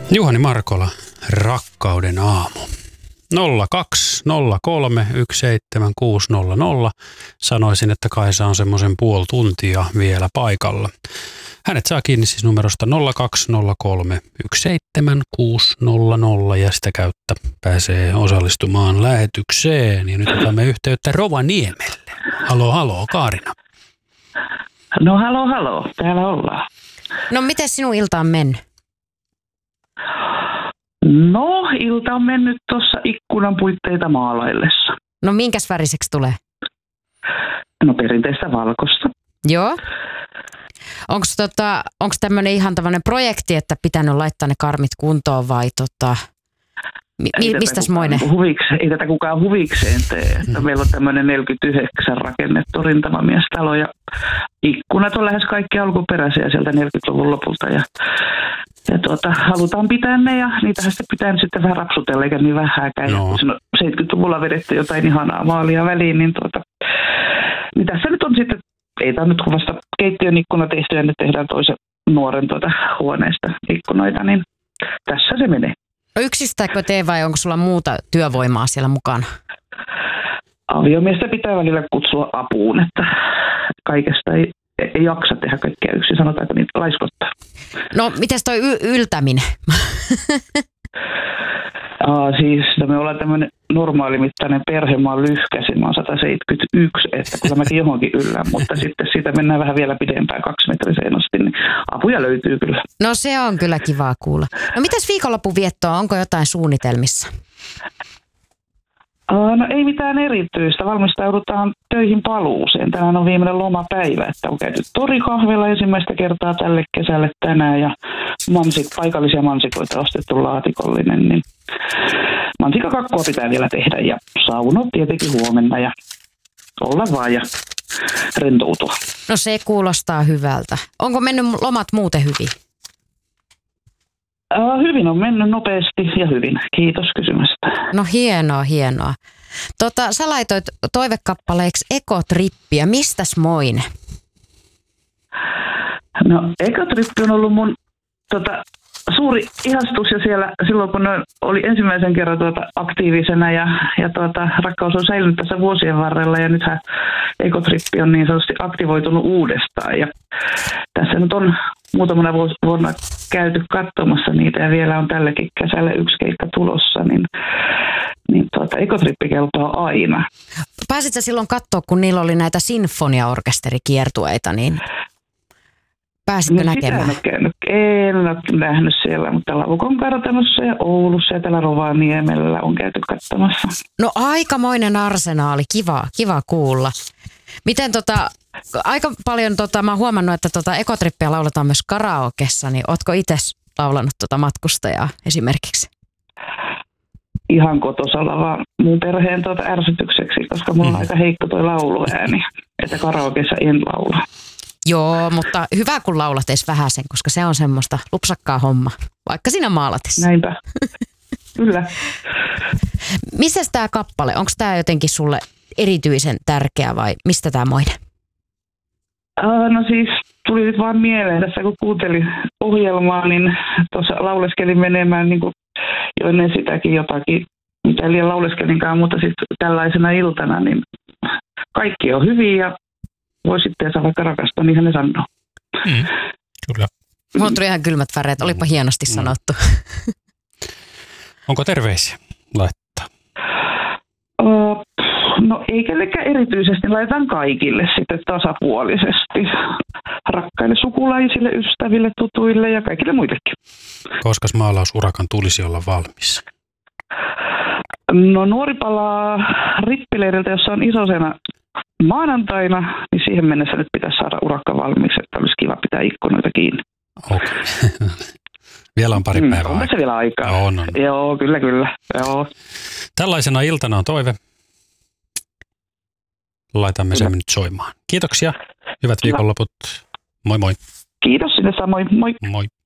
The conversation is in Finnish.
Juhani Markola, Rakkauden aamu. 0203 17600. Sanoisin, että Kaisa on semmoisen puoli tuntia vielä paikalla. Hänet saa kiinni siis numerosta 0203 17600 ja sitä kautta pääsee osallistumaan lähetykseen. Ja nyt otamme yhteyttä Rovaniemelle. Halo, Kaarina. No halo, täällä ollaan. No miten sinun ilta on mennyt? No, ilta on mennyt tuossa ikkunan puitteita maalaillessa. No minkäs väriseksi tulee? No perinteistä valkoista. Joo. Onko tämmöinen ihan tämmöinen projekti, että pitänyt laittaa ne karmit kuntoon vai mistäs moinen? Ei tätä kukaan huvikseen tee. Että meillä on tämmöinen 49 rakennettu rintamamiestalo ja ikkunat on lähes kaikki alkuperäisiä sieltä 40-luvun lopulta ja halutaan pitää ne ja niitähän pitää sitten vähän rapsutella eikä niin vähääkään. No. Kun 70-luvulla vedetty jotain ihanaa maalia väliin, niin tässä nyt on sitten, ei tämä nyt kun vasta keittiön ikkuna tehty ja nyt tehdään toisen nuoren huoneesta ikkunoita, niin tässä se menee. No yksistääkö tee vai onko sulla muuta työvoimaa siellä mukana? Aviomiestä pitää välillä kutsua apuun, että kaikesta ei jaksa tehdä kaikkea yksin, sanotaan, että niitä laiskottaa. No, mites toi yltäminen? Me ollaan tämmöinen normaalimittainen perhe, mä oon lyhkäisin, mä oon 171, että kyllä mäkin johonkin yllään, mutta sitten siitä mennään vähän vielä pidempään 2 metriseen asti, niin apuja löytyy kyllä. No se on kyllä kivaa kuulla. No mitäs viikonlopun viettoa, onko jotain suunnitelmissa? No ei mitään erityistä. Valmistaudutaan töihin paluuseen. Tänään on viimeinen lomapäivä, että on käyty torikahvilla ensimmäistä kertaa tälle kesälle tänään ja paikallisia mansikoita ostettu laatikollinen. Niin mansikakakkua pitää vielä tehdä ja saunot tietenkin huomenna ja olla vaan ja rentoutua. No se kuulostaa hyvältä. Onko mennyt lomat muuten hyvin? Hyvin on mennyt nopeasti ja hyvin. Kiitos kysymästä. No hienoa. Sä laitoit toivekappaleeksi Ekotrippiä. Mistäs moine? No Ekotrippi on ollut mun suuri ihastus jo siellä silloin, kun oli ensimmäisen kerran aktiivisena ja rakkaus on säilynyt tässä vuosien varrella ja nythän Ekotrippi on niin sanotusti aktivoitunut uudestaan ja tässä nyt on muutamana vuonna käyty katsomassa niitä ja vielä on tälläkin kesällä yksi keikka tulossa, niin Ekotrippi kelpaa aina. Pääsit sä silloin katsoa, kun niillä oli näitä sinfoniaorkesterikiertueita, niin pääsitkö näkemään? En ole nähnyt siellä, mutta Lavukon kartanossa ja Oulussa ja täällä Rovaniemellä on käyty katsomassa. No aikamoinen arsenaali, kiva kuulla. Miten aika paljon mä oon huomannut, että Ekotrippiä lauletaan myös karaokessa, niin ootko itse laulanut matkustajaa esimerkiksi? Ihan kotosalla vaan mun perheen ärsytykseksi, koska mulla on aika heikko toi lauluääni, että karaokessa en laula. Joo, mutta hyvä kun laulat edes vähäsen, koska se on semmoista lupsakkaa homma, vaikka siinä maalatessa. Näinpä, kyllä. Missäs tää kappale, onko tää jotenkin sulle erityisen tärkeä vai mistä tää moine? No siis tuli nyt vaan mieleen tässä, kun kuuntelin ohjelmaa, niin tuossa lauleskelin menemään niin kuin jo ennen sitäkin jotakin, mitä liian lauleskelinkaan, mutta sitten tällaisena iltana, niin kaikki on hyvin ja voi sitten saa vaikka rakastaa, niin ne sanoo. Kyllä. Mulla tuli ihan kylmät väreet, olipa hienosti sanottu. Onko terveisiä laittaa? No ei kellekään erityisesti, laitetaan kaikille sitten tasapuolisesti. Rakkaille sukulaisille, ystäville, tutuille ja kaikille muillekin. Koska maalausurakan tulisi olla valmis? No nuori palaa rippileiriltä, jossa on isosena maanantaina, niin siihen mennessä nyt pitäisi saada urakka valmiiksi, että olisi kiva pitää ikkunoita kiinni. Okei. Vielä on pari päivää aikaa. On tässä vielä aikaa. On. Joo, kyllä. Joo. Tällaisena iltana on toive. Laitamme sen nyt soimaan. Kiitoksia. Hyvät viikonloput. Moi moi. Kiitos sinne samoin. Moi. Moi.